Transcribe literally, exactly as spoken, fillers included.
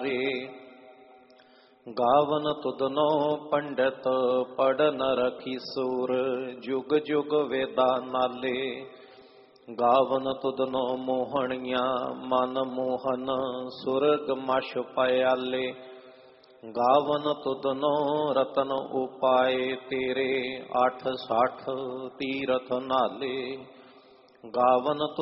ਗਾਵਨ ਤੁਧਨੋ ਪੰਡਤ ਪੜਨ ਰਖੀ ਸੂਰ, ਜੁਗ ਜੁਗ ਵੇਦਾ ਨਾਲੇ। ਗਾਵਨ ਤੁਧਨੋ ਮੋਹਣੀਆਂ ਮਨ ਮੋਹਨ, ਸੁਰਗ ਮਛ ਪਿਆਲੇ। ਗਾਵਨ ਤੁਧਨੋ ਰਤਨ ਉਪਾਏ ਤੇਰੇ, ਅੱਠ ਸੱਠ ਤੀਰਥ ਨਾਲੇ। ਗਾਵਨ